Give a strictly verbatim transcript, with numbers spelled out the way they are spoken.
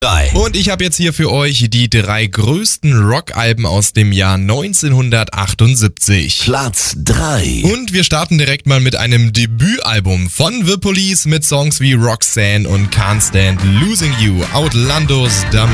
drei. Und ich habe jetzt hier für euch die drei größten Rockalben aus dem Jahr neunzehnhundertachtundsiebzig. Platz drei. Und wir starten direkt mal mit einem Debütalbum von The Police mit Songs wie Roxanne und Can't Stand Losing You, Outlandos, Dumb